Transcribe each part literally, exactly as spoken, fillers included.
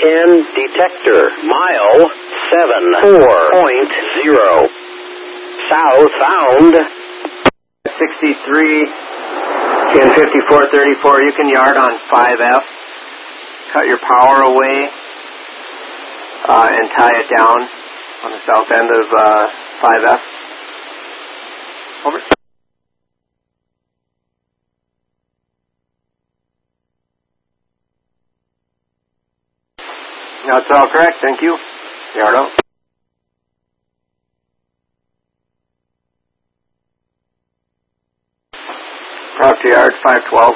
N detector, mile seven four point zero. Southbound. sixty-three, ten fifty-four thirty-four, you can yard on five F. Cut your power away uh, and tie it down on the south end of uh, five F. Over. That's all correct, thank you. Yard out. Talk to yard five twelve.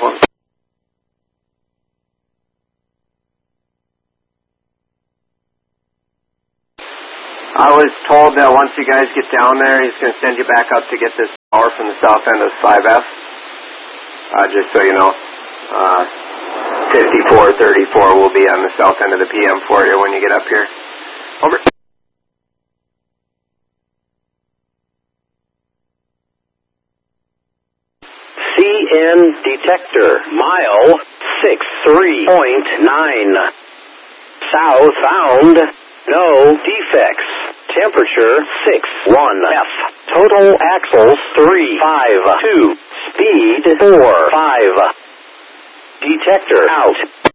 I was told that once you guys get down there, he's going to send you back up to get this power from the south end of five F. Uh, just so you know, uh, fifty-four thirty-four will be on the south end of the P M for you when you get up here. Over. C N detector, mile six three point nine. Southbound, no defects. Temperature six one F. Total axles three five two. Speed four five. Detector out.